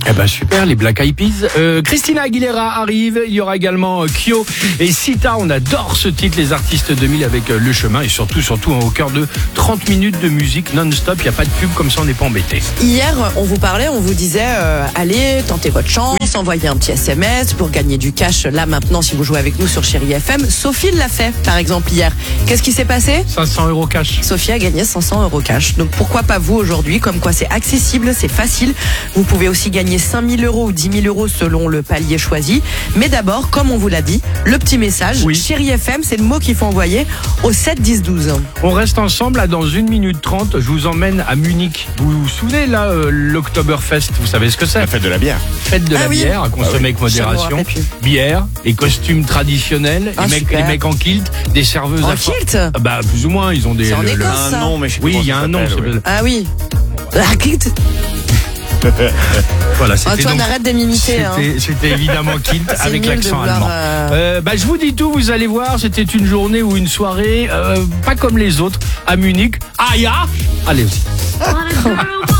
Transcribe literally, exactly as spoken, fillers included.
Eh ben super, les Black Eyed Peas. Euh, Christina Aguilera arrive, il y aura également euh, Kyo et Sita. On adore ce titre, les artistes deux mille avec euh, Le Chemin et surtout, surtout au cœur de trente minutes de musique non-stop. Il n'y a pas de pub, comme ça on n'est pas embêté. Hier, on vous parlait, on vous disait, euh, allez, tentez votre chance, oui. envoyez un petit S M S pour gagner du cash là maintenant si vous jouez avec nous sur Chérie F M. Sophie l'a fait, par exemple, hier. Qu'est-ce qui s'est passé ? cinq cents euros cash. Sophie a gagné cinq cents euros cash. Donc pourquoi pas vous aujourd'hui ? Comme quoi c'est accessible, c'est facile. Vous pouvez aussi gagner cinq mille euros ou dix mille euros selon le palier choisi. Mais d'abord, comme on vous l'a dit, le petit message. Oui. Chérie F M, c'est le mot qu'il faut envoyer au sept dix douze. On reste ensemble là dans une minute trente. Je vous emmène à Munich. Vous vous souvenez là, euh, l'Oktoberfest, vous savez ce que c'est ? La fête de la bière. Fête de ah la oui. bière, à consommer ah oui. avec modération. Bière, les costumes traditionnels, ah, les, mecs, les mecs en kilt, des serveuses en à kilt ah bah plus ou moins, ils ont des. C'est en le, Écosse, le... ça. Un nom, mais je sais oui, il y a un nom. Oui. Ah oui. La kilt. Voilà, c'était Antoine, donc, arrête de m'imiter. C'était, hein. c'était évidemment kilt avec l'accent vouloir, allemand. Euh... Euh, bah, je vous dis tout, vous allez voir, c'était une journée ou une soirée euh, pas comme les autres à Munich. Ah ya, allez aussi.